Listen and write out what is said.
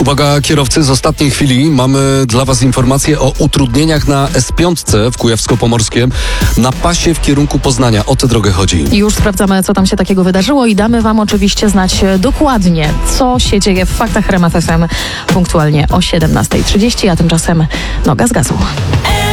Uwaga kierowcy, z ostatniej chwili mamy dla Was informację o utrudnieniach na S5 w Kujawsko-Pomorskiem na pasie w kierunku Poznania. O tę drogę chodzi. Już sprawdzamy, co tam się takiego wydarzyło i damy Wam oczywiście znać dokładnie, co się dzieje w Faktach RMF FM punktualnie o 17:30, a tymczasem noga z gazu.